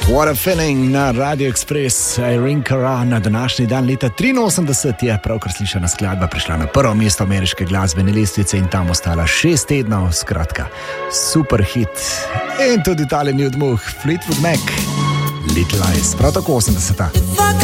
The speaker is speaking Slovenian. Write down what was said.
What a feeling na Radio Express, Irene Cara na današnji dan leta 83 je pravkar slišana skladba prišla na prvo mesto ameriške glasbene lestvice in tam ostala 6 tednov, skratka, super hit. In tudi tale ni odmuh, Fleetwood Mac, Little Lies, prav tako 80.